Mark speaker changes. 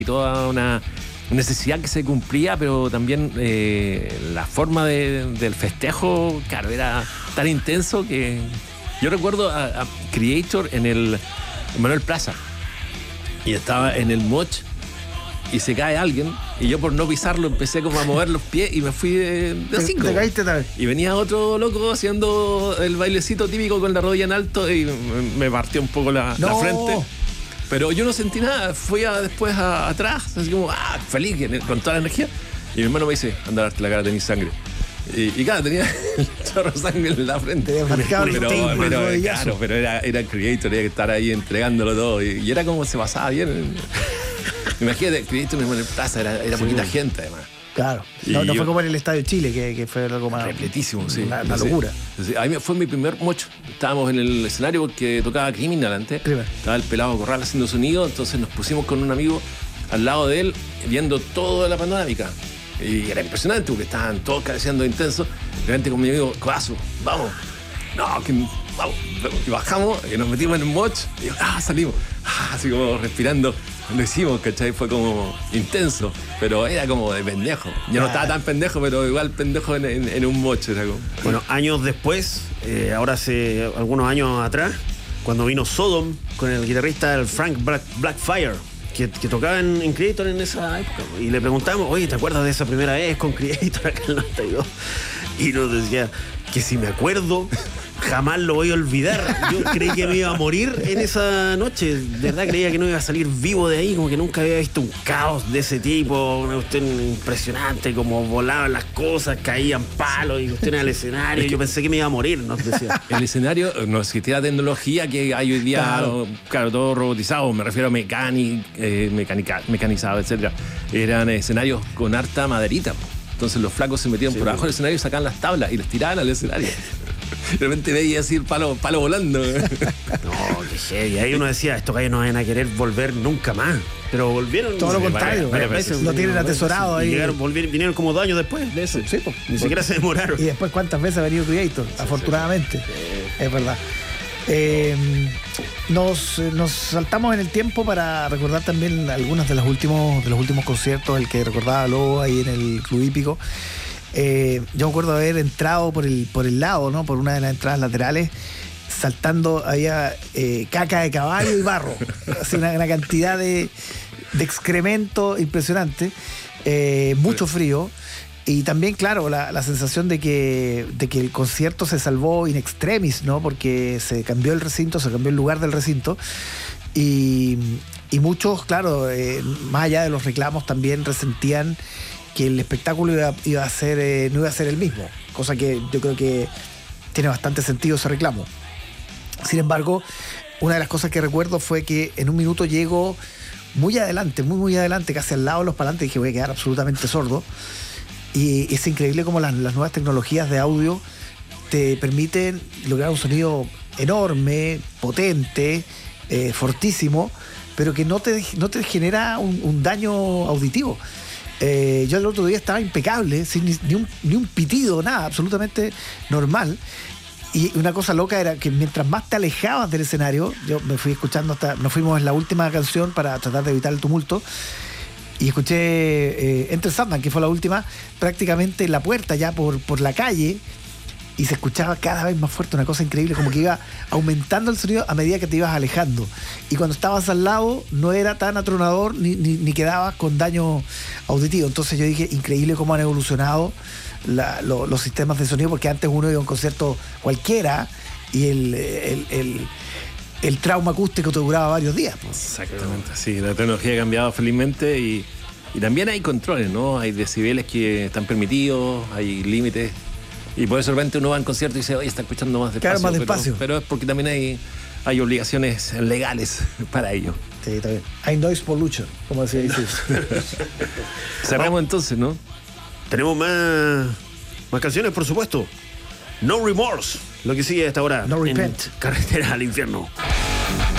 Speaker 1: y toda una necesidad que se cumplía, pero también la forma del festejo, claro, era tan intenso que yo recuerdo a Creator en el Manuel Plaza y estaba en el moch y se cae alguien y yo por no pisarlo empecé como a mover los pies y me fui de cinco.
Speaker 2: Te caíste tal vez.
Speaker 1: Y venía otro loco haciendo el bailecito típico con la rodilla en alto y me partió un poco la frente. Pero yo no sentí nada, fui después atrás, así como, feliz, con toda la energía. Y mi hermano me dice, anda a darte la cara, tenés sangre. Y claro, tenía el chorro de sangre en la frente. Pero era Creator, tenía que estar ahí entregándolo todo. Y era como se pasaba bien. Imagínate, Creator en el plaza, era poquita gente además.
Speaker 2: Claro, no fue como en el Estadio Chile, que fue algo más...
Speaker 1: Repletísimo, sí.
Speaker 2: Una locura.
Speaker 1: A mí fue mi primer mocho. Estábamos en el escenario porque tocaba Criminal antes. Estaba el pelado Corral haciendo sonido, entonces nos pusimos con un amigo al lado de él, viendo toda la panorámica. Y era impresionante porque estaban todos careciendo de intenso. De repente con mi amigo, Coazo, vamos. Vamos. Y bajamos y nos metimos en el moch y salimos. Así como respirando. Lo hicimos, ¿cachai? Fue como intenso, pero era como de pendejo. Yo no estaba tan pendejo, pero igual pendejo en un mocho. Era como...
Speaker 3: Bueno, años después, ahora hace algunos años atrás, cuando vino Sodom con el guitarrista el Frank Blackfire, que tocaba en Creator en esa época, y le preguntamos, oye, ¿te acuerdas de esa primera vez con Creator acá en el 92? Y nos decía que si me acuerdo, jamás lo voy a olvidar. Yo creí que me iba a morir en esa noche. De verdad creía que no iba a salir vivo de ahí, como que nunca había visto un caos de ese tipo, una cuestión impresionante, como volaban las cosas, caían palos y cuestiones al escenario. Yo pensé que me iba a morir, nos decía.
Speaker 1: El escenario no existía la tecnología que hay hoy día, claro, todo robotizado, me refiero a mecanizado, etcétera. Eran escenarios con harta maderita. Entonces los flacos se metían por abajo del escenario y sacaban las tablas y las tiraban al escenario. De repente veía así el palo volando.
Speaker 3: No, qué heavy. Y ahí uno decía, estos gallos no van a querer volver nunca más. Pero volvieron.
Speaker 2: Todo lo contrario. Lo tienen atesorado ahí.
Speaker 3: Vinieron como 2 años después de eso.
Speaker 2: Sí,
Speaker 3: ni siquiera se demoraron.
Speaker 2: Y después, ¿cuántas veces ha venido Creator? Afortunadamente. Es verdad. Nos saltamos en el tiempo para recordar también algunos de los últimos conciertos, el que recordaba Lobo ahí en el Club Hípico. Yo me acuerdo haber entrado por el lado, ¿no? Por una de las entradas laterales, saltando, había caca de caballo y barro. Así una cantidad de excremento impresionante, mucho frío. Y también, claro, la sensación de que el concierto se salvó in extremis, ¿no? Porque se cambió el recinto, se cambió el lugar del recinto. Y muchos, claro, más allá de los reclamos, también resentían que el espectáculo iba a ser, no iba a ser el mismo. Cosa que yo creo que tiene bastante sentido ese reclamo. Sin embargo, una de las cosas que recuerdo fue que en un minuto llego muy adelante, muy adelante, casi al lado de los parlantes, y dije, voy a quedar absolutamente sordo. Y es increíble cómo las nuevas tecnologías de audio te permiten lograr un sonido enorme, potente, fortísimo, pero que no te genera un daño auditivo. Yo el otro día estaba impecable, sin ni un pitido, nada, absolutamente normal. Y una cosa loca era que mientras más te alejabas del escenario, yo me fui escuchando nos fuimos en la última canción para tratar de evitar el tumulto. Y escuché Enter Sandman, que fue la última, prácticamente en la puerta ya por la calle, y se escuchaba cada vez más fuerte, una cosa increíble, como que iba aumentando el sonido a medida que te ibas alejando. Y cuando estabas al lado no era tan atronador ni quedabas con daño auditivo. Entonces yo dije, increíble cómo han evolucionado los sistemas de sonido, porque antes uno iba a un concierto cualquiera y el trauma acústico te duraba varios días.
Speaker 1: Exactamente, sí, la tecnología ha cambiado felizmente y también hay controles, ¿no? Hay decibeles que están permitidos, hay límites, y por eso de repente uno va en concierto y dice, oye, está escuchando más despacio.
Speaker 2: Claro, más despacio.
Speaker 1: Pero es porque también hay obligaciones legales para ello.
Speaker 2: Sí, está bien. Hay noise pollution, como decía Jesús.
Speaker 1: Cerramos entonces, ¿no?
Speaker 3: Tenemos más canciones, por supuesto. No Remorse, lo que sigue a esta hora.
Speaker 2: No Repent.
Speaker 3: Carretera al Infierno.